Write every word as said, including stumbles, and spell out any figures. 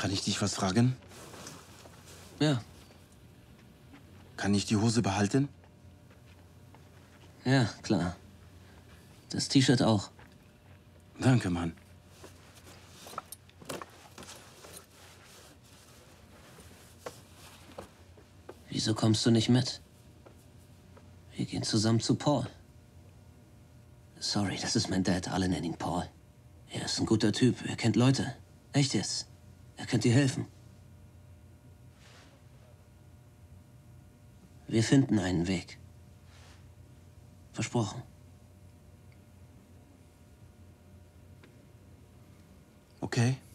Kann ich dich was fragen? Ja. Kann ich die Hose behalten? Ja, klar. Das T-Shirt auch. Danke, Mann. Wieso kommst du nicht mit? Wir gehen zusammen zu Paul. Sorry, das ist mein Dad. Alle nennen ihn Paul. Er ist ein guter Typ. Er kennt Leute. Echt jetzt. Er könnte dir helfen. Wir finden einen Weg. Versprochen. Okay.